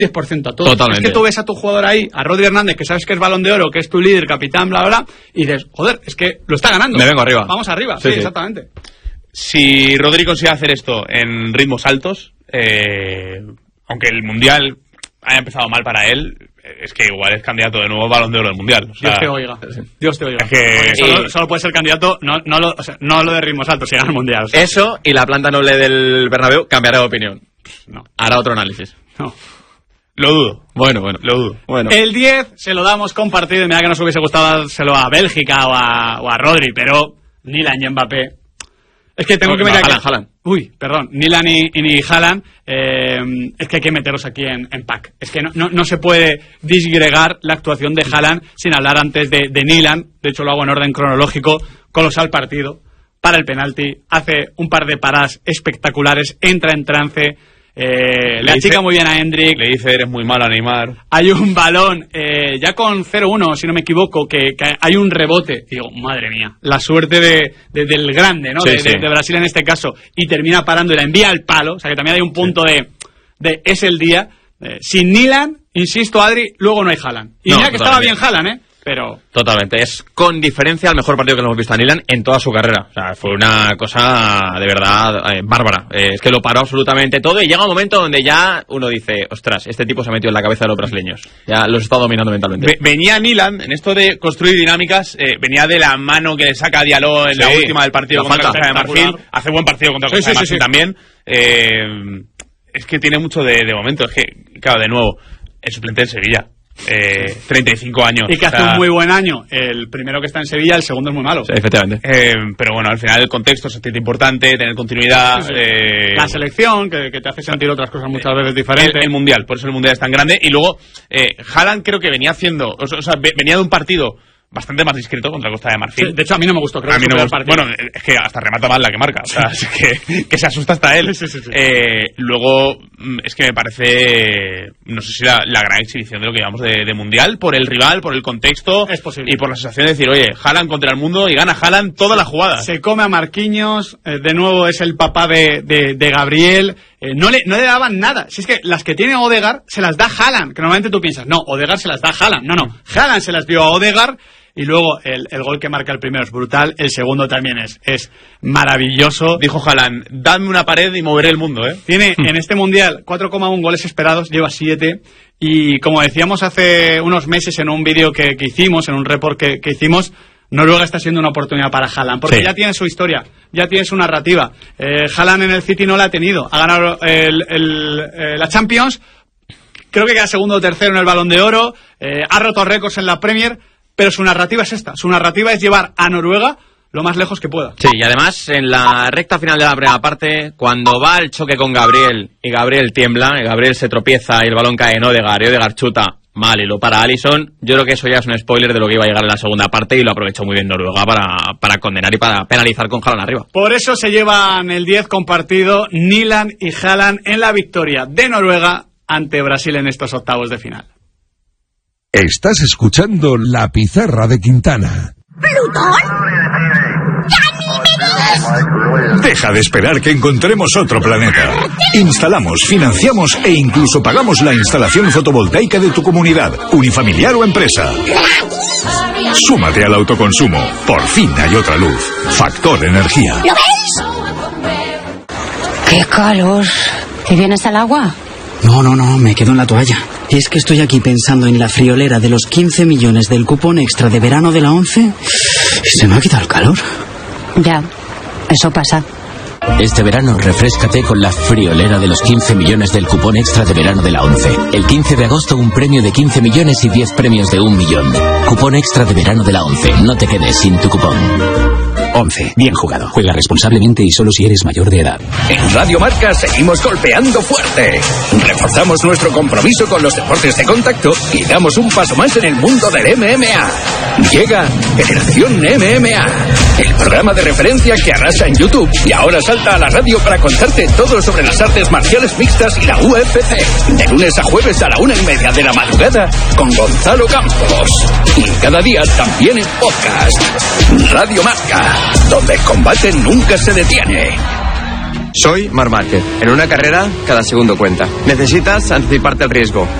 10% a todo. Totalmente. Es que tú ves a tu jugador ahí, a Rodri Hernández, que sabes que es Balón de Oro, que es tu líder, capitán, bla, bla, y dices, joder, es que lo está ganando. Me vengo arriba. Vamos arriba, sí, exactamente. Si Rodri consigue hacer esto en ritmos altos, aunque el Mundial haya empezado mal para él, es que igual es candidato de nuevo Balón de Oro del Mundial. O sea, Dios te oiga. Dios te oiga. Es que Solo puede ser candidato, no lo de ritmos altos, si gana el Mundial. O sea. Eso y la planta noble del Bernabéu cambiará de opinión. No. Hará otro análisis. No. Lo dudo. Bueno. Lo dudo. Bueno. El 10 se lo damos compartido. Mira que nos hubiese gustado dárselo a Bélgica o a Rodri, pero ni la ni Mbappé. Es que tengo que meter aquí. Haaland. Uy, perdón, ni Haaland. Es que hay que meterlos aquí en pack. Es que no se puede disgregar la actuación de Haaland sin hablar antes de Nyland. De hecho, lo hago en orden cronológico. Colosal partido. Para el penalti. Hace un par de paradas espectaculares. Entra en trance. Le achica muy bien a Hendrik. Le dice, eres muy malo a Neymar. Hay un balón, ya con 0-1, si no me equivoco, que hay un rebote. Digo, madre mía, la suerte del grande, ¿no? Sí, de Brasil en este caso. Y termina parando y la envía al palo. O sea que también hay un punto de es el día. Sin Nyland, insisto, Adri, luego no hay Haaland. Y mira que estaba bien Haaland, pero... Totalmente, es con diferencia el mejor partido que hemos visto a Nyland en toda su carrera. O sea, fue una cosa de verdad bárbara. Es que lo paró absolutamente todo y llega un momento donde ya uno dice, ostras, este tipo se ha metido en la cabeza de los brasileños. Ya los está dominando mentalmente. Venía Nyland, en esto de construir dinámicas, venía de la mano que le saca a Diallo en la última del partido contra Costa de Marfil. Hace buen partido contra Costa de Marfil también. Es que tiene mucho de momento. Es que, claro, de nuevo, el suplente de Sevilla. 35 años. Y que hace un muy buen año. El primero que está en Sevilla, el segundo es muy malo. Sí, efectivamente. Pero bueno, al final el contexto es importante, tener continuidad. La selección, que te hace sentir otras cosas muchas veces diferentes. El Mundial, por eso el Mundial es tan grande. Y luego, Haaland creo que venía haciendo, venía de un partido bastante más discreto contra Costa de Marfil. Sí, de hecho, a mí no me gustó. Creo a mí no me gustó. Partido. Bueno, es que hasta remata mal la que marca. O sea, es que se asusta hasta él. Sí. Luego, es que me parece, no sé si la gran exhibición de lo que llevamos de Mundial, por el rival, por el contexto. Es posible. Y por la sensación de decir, oye, Haaland contra el mundo y gana Haaland toda la jugada. Se come a Marquinhos, de nuevo es el papá de Gabriel. No le daban nada. Si es que las que tiene Odegaard se las da Haaland, que normalmente tú piensas, no, Odegaard se las da Haaland. No, Haaland se las dio a Odegaard. Y luego el gol que marca el primero es brutal, el segundo también es maravilloso. Dijo Haaland, dame una pared y moveré el mundo, Tiene en este Mundial 4,1 goles esperados, lleva 7. Y como decíamos hace unos meses en un vídeo que hicimos, en un report que hicimos, Noruega está siendo una oportunidad para Haaland, porque ya tiene su historia, ya tiene su narrativa. Haaland en el City no la ha tenido, ha ganado la Champions, creo que queda segundo o tercero en el Balón de Oro, ha roto récords en la Premier. Pero su narrativa es esta. Su narrativa es llevar a Noruega lo más lejos que pueda. Sí, y además en la recta final de la primera parte, cuando va el choque con Gabriel y Gabriel tiembla, y Gabriel se tropieza y el balón cae en Odegaard y Odegaard chuta mal y lo para Alisson, yo creo que eso ya es un spoiler de lo que iba a llegar en la segunda parte y lo aprovechó muy bien Noruega para condenar y para penalizar con Haaland arriba. Por eso se llevan el 10 compartido Nyland y Haaland en la victoria de Noruega ante Brasil en estos octavos de final. Estás escuchando La Pizarra de Quintana. ¿Plutón? ¡Ya ni me digas! Deja de esperar que encontremos otro planeta. Instalamos, financiamos e incluso pagamos la instalación fotovoltaica de tu comunidad, unifamiliar o empresa. Súmate al autoconsumo. Por fin hay otra luz. Factor Energía. ¿Lo ves? ¡Qué calor! ¿Te vienes al agua? No, me quedo en la toalla. Es que estoy aquí pensando en la friolera de los 15 millones del cupón extra de verano de la 11 y se me ha quitado el calor. Ya, eso pasa. Este verano refréscate con la friolera de los 15 millones del cupón extra de verano de la 11. El 15 de agosto un premio de 15 millones y 10 premios de 1 millón. Cupón extra de verano de la 11. No te quedes sin tu cupón. 11. Bien jugado. Juega responsablemente y solo si eres mayor de edad. En Radio Marca seguimos golpeando fuerte. Reforzamos nuestro compromiso con los deportes de contacto y damos un paso más en el mundo del MMA. Llega Generación MMA, el programa de referencia que arrasa en YouTube y ahora salta a la radio para contarte todo sobre las artes marciales mixtas y la UFC. De lunes a jueves a la 1:30 de la madrugada con Gonzalo Campos. Y cada día también en podcast. Radio Marca, donde el combate nunca se detiene. Soy Marc Márquez. En una carrera, cada segundo cuenta. Necesitas anticiparte al riesgo.